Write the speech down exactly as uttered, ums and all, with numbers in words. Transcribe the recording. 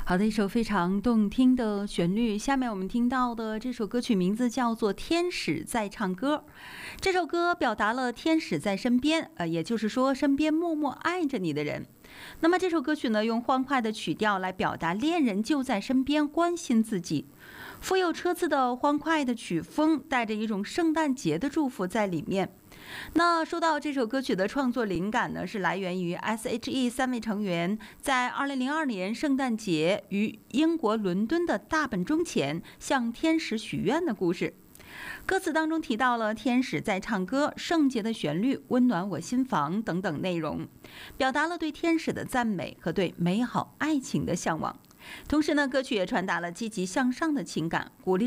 好的，一首非常动听的旋律。下面我们听到的这首歌曲名字叫做《天使在唱歌》。这首歌表达了天使在身边，呃，也就是说身边默默爱着你的人。那么这首歌曲呢，用欢快的曲调来表达恋人就在身边，关心自己。富有车次的欢快的曲风，带着一种圣诞节的祝福在里面。那说到这首歌曲的创作灵感呢，是来源于 S H E 三位成员在二零零二年圣诞节于英国伦敦的大本钟前向天使许愿的故事。歌词当中提到了天使在唱歌，圣洁的旋律温暖我心房等等内容，表达了对天使的赞美和对美好爱情的向往。同时呢，歌曲也传达了积极向上的情感，鼓励